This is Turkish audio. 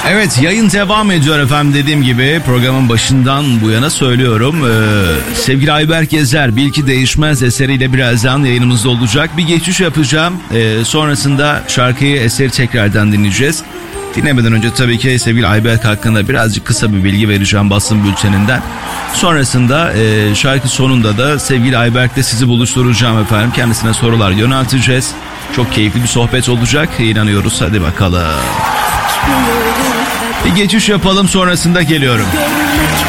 Evet, yayın devam ediyor efendim, dediğim gibi programın başından bu yana söylüyorum. Sevgili Ayberk Gezer, Bil Ki Değişmez eseriyle birazdan yayınımızda olacak. Bir geçiş yapacağım. Sonrasında şarkıyı, eseri tekrardan dinleyeceğiz. Dinlemeden önce tabii ki sevgili Ayberk hakkında birazcık kısa bir bilgi vereceğim basın bülteninden. Sonrasında şarkı sonunda da sevgili Ayberk'le sizi buluşturacağım efendim. Kendisine sorular yönelteceğiz. Çok keyifli bir sohbet olacak, inanıyoruz. Hadi bakalım. Bir geçiş yapalım, sonrasında geliyorum.